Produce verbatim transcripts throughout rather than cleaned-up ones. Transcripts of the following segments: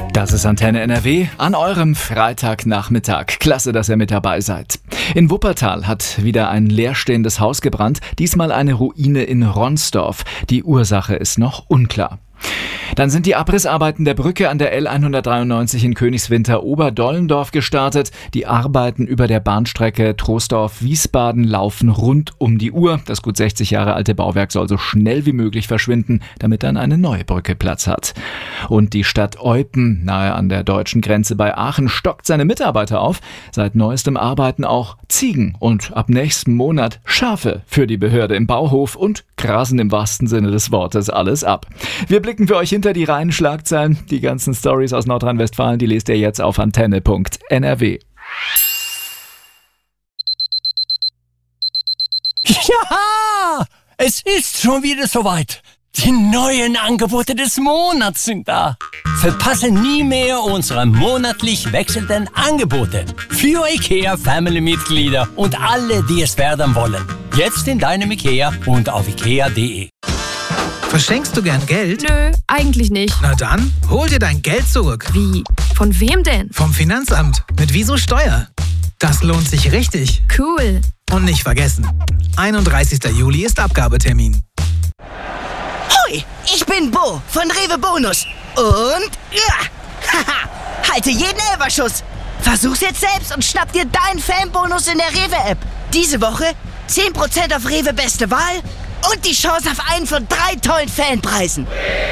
Das ist Antenne N R W an eurem Freitagnachmittag. Klasse, dass ihr mit dabei seid. In Wuppertal hat wieder ein leerstehendes Haus gebrannt, diesmal eine Ruine in Ronsdorf. Die Ursache ist noch unklar. Dann sind die Abrissarbeiten der Brücke an der L hundertdreiundneunzig in Königswinter-Oberdollendorf gestartet. Die Arbeiten über der Bahnstrecke Troisdorf-Wiesbaden laufen rund um die Uhr. Das gut sechzig Jahre alte Bauwerk soll so schnell wie möglich verschwinden, damit dann eine neue Brücke Platz hat. Und die Stadt Eupen, nahe an der deutschen Grenze bei Aachen, stockt seine Mitarbeiter auf. Seit neuestem arbeiten auch Ziegen und ab nächsten Monat Schafe für die Behörde im Bauhof und grasen im wahrsten Sinne des Wortes alles ab. Wir blicken für euch hinter die reinen Schlagzeilen. Die ganzen Stories aus Nordrhein-Westfalen, die lest ihr jetzt auf antenne punkt n r w. Ja, es ist schon wieder soweit. Die neuen Angebote des Monats sind da. Verpasse nie mehr unsere monatlich wechselnden Angebote für IKEA-Family-Mitglieder und alle, die es werden wollen. Jetzt in deinem IKEA und auf ikea punkt de. Verschenkst du gern Geld? Nö, eigentlich nicht. Na dann, hol dir dein Geld zurück. Wie? Von wem denn? Vom Finanzamt. Mit Wieso Steuer. Das lohnt sich richtig. Cool. Und nicht vergessen, einunddreißigster Juli ist Abgabetermin. Hoi, ich bin Bo von Rewe Bonus. Und ja, haha, halte jeden Elferschuss. Versuch's jetzt selbst und schnapp dir deinen Fanbonus in der Rewe-App. Diese Woche zehn Prozent auf Rewe Beste Wahl und die Chance auf einen von drei tollen Fanpreisen.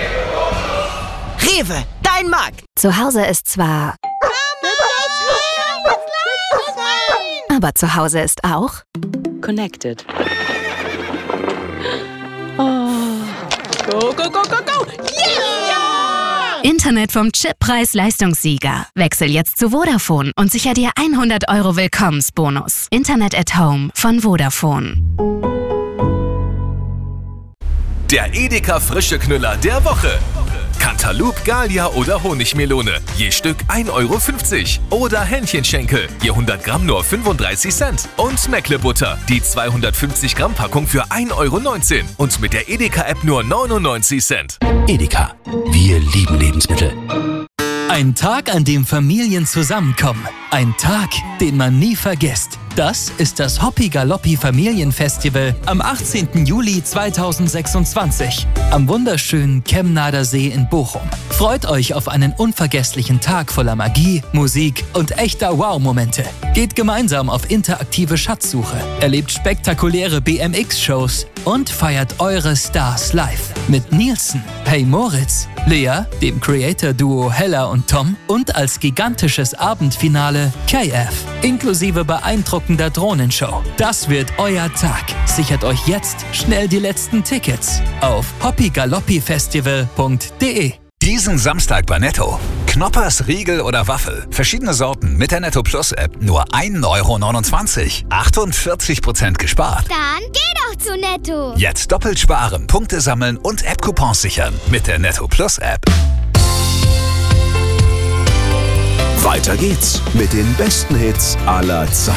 Rewe, dein Markt. Zu Hause ist zwar... Aber zu Hause ist auch... Connected. Oh. Go, go, go, go, go! Yeah! Internet vom Chip Preis-Leistungssieger. Wechsel jetzt zu Vodafone und sicher dir hundert Euro Willkommensbonus. Internet at Home von Vodafone. Der Edeka frische Knüller der Woche. Cantaloupe, Gallia oder Honigmelone. Je Stück ein Euro fünfzig. Oder Hähnchenschenkel. Je hundert Gramm nur fünfunddreißig Cent. Und Meckle-Butter. Die zweihundertfünfzig Gramm Packung für ein Euro neunzehn. Und mit der Edeka-App nur neunundneunzig Cent. Edeka. Wir lieben Lebensmittel. Ein Tag, an dem Familien zusammenkommen. Ein Tag, den man nie vergisst. Das ist das Hoppi Galoppi Familienfestival am achtzehnten Juli zweitausendsechsundzwanzig am wunderschönen Kemnader See in Bochum. Freut euch auf einen unvergesslichen Tag voller Magie, Musik und echter Wow-Momente. Geht gemeinsam auf interaktive Schatzsuche, erlebt spektakuläre B M X-Shows und feiert eure Stars live. Mit Nielsen, Hey Moritz, Lea, dem Creator-Duo Hella und Tom und als gigantisches Abendfinale K F, inklusive beeindruckender Drohnenshow. Das wird euer Tag. Sichert euch jetzt schnell die letzten Tickets auf hoppi galoppi festival punkt de. Diesen Samstag bei Netto. Knoppers, Riegel oder Waffel. Verschiedene Sorten mit der Netto Plus App. Nur ein Euro neunundzwanzig. achtundvierzig Prozent gespart. Dann geh doch zu Netto. Jetzt doppelt sparen, Punkte sammeln und App-Coupons sichern. Mit der Netto Plus App. Weiter geht's mit den besten Hits aller Zeiten.